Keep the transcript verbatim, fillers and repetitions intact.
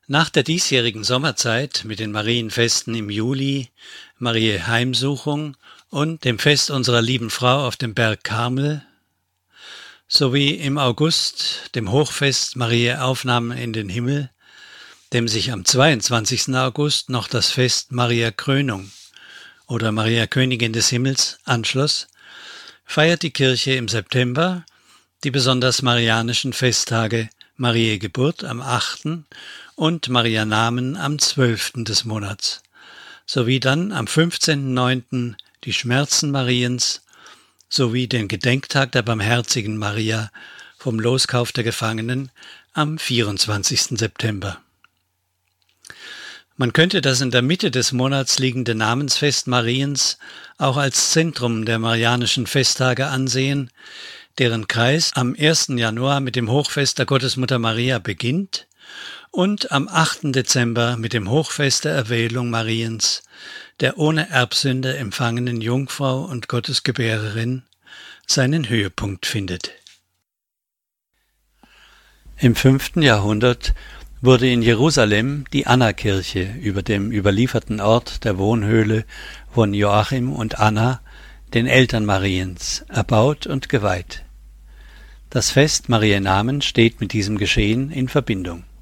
Nach der diesjährigen Sommerzeit mit den Marienfesten im Juli, Mariä Heimsuchung und dem Fest unserer lieben Frau auf dem Berg Karmel sowie im August dem Hochfest Mariä Aufnahme in den Himmel, dem sich am zweiundzwanzigsten August noch das Fest Mariä Krönung oder Maria Königin des Himmels anschloss, feiert die Kirche im September die besonders marianischen Festtage Mariä Geburt am achten und Marianamen am zwölften des Monats, sowie dann am fünfzehnten neunten die Schmerzen Mariens sowie den Gedenktag der Barmherzigen Maria vom Loskauf der Gefangenen am vierundzwanzigsten September. Man könnte das in der Mitte des Monats liegende Namensfest Mariens auch als Zentrum der marianischen Festtage ansehen, deren Kreis am ersten Januar mit dem Hochfest der Gottesmutter Maria beginnt und am achten Dezember mit dem Hochfest der Erwählung Mariens, der ohne Erbsünde empfangenen Jungfrau und Gottesgebärerin, seinen Höhepunkt findet. Im fünften Jahrhundert wurde in Jerusalem die Annakirche über dem überlieferten Ort der Wohnhöhle von Joachim und Anna, den Eltern Mariens, erbaut und geweiht. Das Fest Mariä Namen steht mit diesem Geschehen in Verbindung.